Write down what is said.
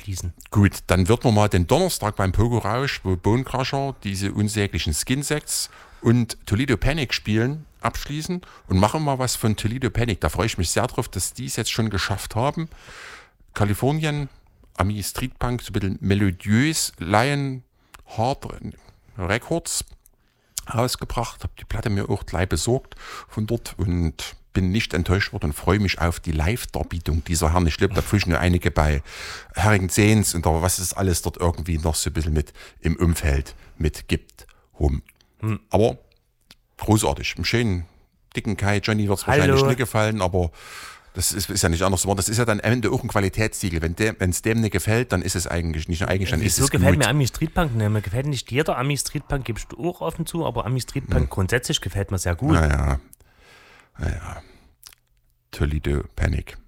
abschließen. Gut, dann wird man mal den Donnerstag beim Pogo Rausch, wo Bone Crusher diese unsäglichen Skin-Sects und Toledo Panic spielen, abschließen und machen mal was von Toledo Panic. Da freue ich mich sehr drauf, dass die es jetzt schon geschafft haben. Kalifornien, Ami Street Punk, so ein bisschen melodiös, Lion Hard Records rausgebracht, habe die Platte mir auch gleich besorgt von dort und bin nicht enttäuscht worden und freue mich auf die Live-Darbietung dieser Herren. Ich glaube, da pfuschen nur einige bei Herring Zehns und was es alles dort irgendwie noch so ein bisschen mit im Umfeld mit gibt. Aber großartig, im schönen dicken Kai. Johnny wird es wahrscheinlich nicht gefallen, aber das ist ja nicht anders geworden. Das ist ja dann am Ende auch ein Qualitätssiegel. Wenn es dem nicht gefällt, dann ist es eigentlich nicht. Eigentlich dann ist es gut. So gefällt mir Ami Street Punk. Ne, mir gefällt nicht jeder Ami Street Punk, gibst du auch offen zu, aber Ami Street Punk grundsätzlich gefällt mir sehr gut. Naja. Toledo Panic.